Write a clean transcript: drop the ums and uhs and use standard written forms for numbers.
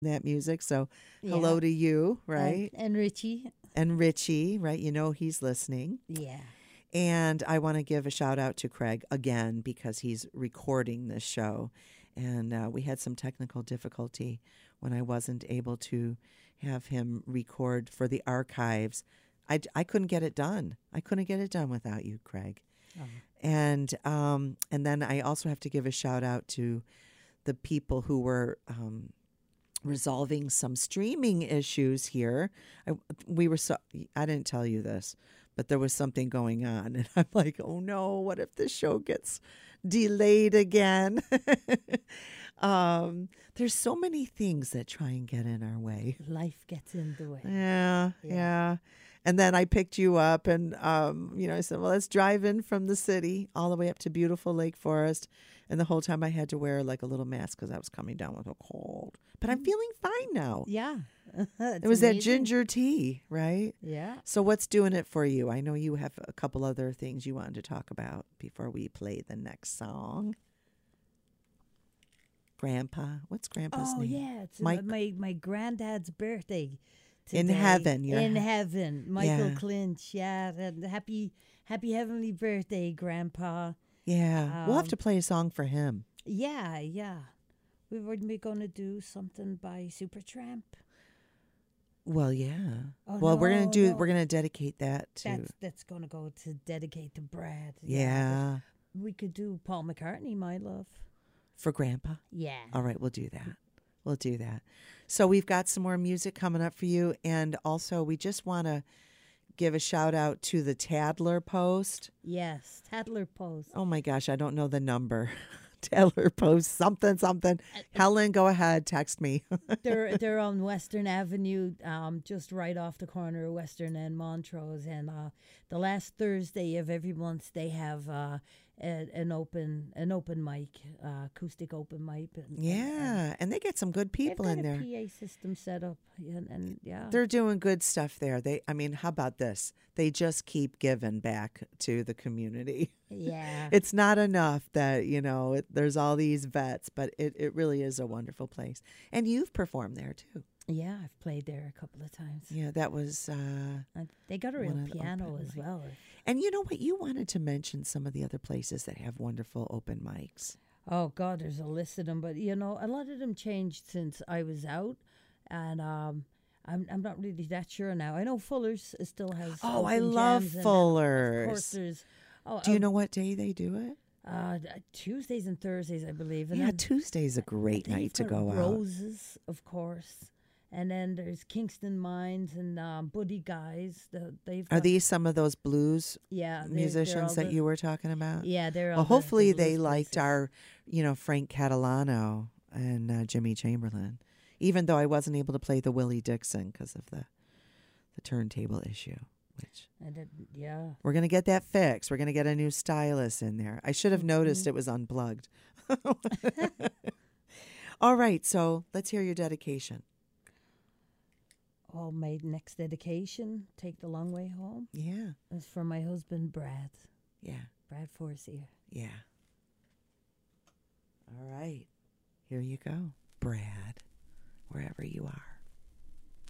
that music. So Yeah. hello to you, right? And Richie. And Richie, right? You know he's listening. Yeah. And I want to give a shout out to Craig again because he's recording this show. And we had some technical difficulty when I wasn't able to have him record for the archives. I couldn't get it done. I couldn't get it done without you, Craig. Oh. And then I also have to give a shout out to the people who were resolving some streaming issues here. I didn't tell you this, but there was something going on, and I'm like, oh no, what if this show gets delayed again? There's so many things that try and get in our way. Life gets in the way. Yeah. And then I picked you up, and I said, well, let's drive in from the city all the way up to beautiful Lake Forest. And the whole time I had to wear like a little mask because I was coming down with a cold. But I'm feeling fine now. Yeah. It was that ginger tea, right? Yeah. So what's doing it for you? I know you have a couple other things you wanted to talk about before we play the next song. Grandpa. What's Grandpa's name? Oh, yeah. It's Mike. my granddad's birthday today. In heaven. In heaven. Michael Yeah. Clinch. Yeah. And happy heavenly birthday, Grandpa. Yeah. We'll have to play a song for him. Yeah. We were going to do something by Supertramp. Well, yeah. Oh, well, we're no. gonna dedicate that to. That's going to go to dedicate to Brad. Yeah. But we could do Paul McCartney, My Love. For Grandpa. Yeah. All right, we'll do that. We'll do that. So we've got some more music coming up for you, and also we just want to give a shout out to the Tadler Post. Yes, Tadler Post. Oh my gosh, I don't know the number. Tadler Post, something. Helen, go ahead, text me. They're on Western Avenue, just right off the corner of Western and Montrose. And the last Thursday of every month, they have an open mic, acoustic open mic. And they get some good people in there. They've got a PA system set up, and yeah, they're doing good stuff there. How about this? They just keep giving back to the community. Yeah. It's not enough that, there's all these vets, but it really is a wonderful place. And you've performed there too. Yeah, I've played there a couple of times. Yeah, that was... they got a real piano as well. And you know what? You wanted to mention some of the other places that have wonderful open mics. Oh, God, there's a list of them. But, a lot of them changed since I was out. And I'm not really that sure now. I know Fuller's still has... Oh, I love Fuller's. Of course, there's... Do you know what day they do it? Tuesdays and Thursdays, I believe. And yeah, Tuesday's a great night to go out. Roses, of course. And then there's Kingston Mines and Buddy Guys. Are these some of those blues musicians they're that you were talking about? Yeah, they're all well, hopefully the they liked places. our, Frank Catalano and Jimmy Chamberlain, even though I wasn't able to play the Willie Dixon because of the turntable issue. We're going to get that fixed. We're going to get a new stylus in there. I should have noticed it was unplugged. All right, so let's hear your dedication. Oh, my next dedication, Take the Long Way Home. Yeah. Is for my husband, Brad. Yeah. Brad Forcier. Yeah. All right. Here you go, Brad, wherever you are.